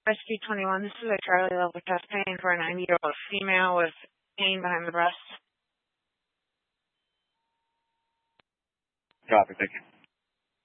Rescue 21, this is a Charlie level chest pain for a 90-year-old female with pain behind the breast. Copy, thank you.